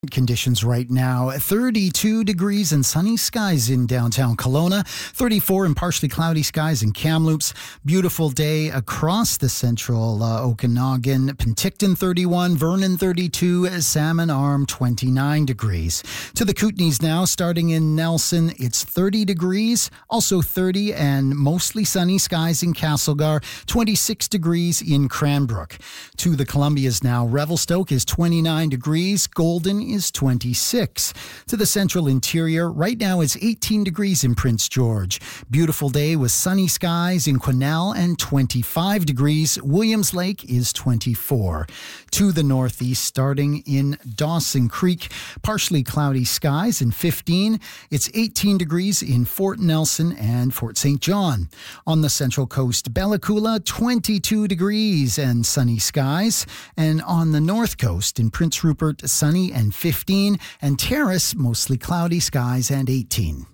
Conditions right now, 32 degrees and sunny skies in downtown Kelowna, 34 and partially cloudy skies in Kamloops. Beautiful day across the central Okanagan. Penticton 31, Vernon 32, Salmon Arm 29 degrees. To the Kootenays now, starting in Nelson, it's 30 degrees, also 30 and mostly sunny skies in Castlegar, 26 degrees in Cranbrook. To the Columbias now, Revelstoke is 29 degrees, Golden is 26. To the central interior, right now it's 18 degrees in Prince George. Beautiful day with sunny skies in Quesnel and 25 degrees. Williams Lake is 24. To the northeast, starting in Dawson Creek, partially cloudy skies and 15. It's 18 degrees in Fort Nelson and Fort St. John. On the central coast, Bella Coola, 22 degrees and sunny skies. And on the north coast, in Prince Rupert, sunny and 15, and Terrace, mostly cloudy skies and 18.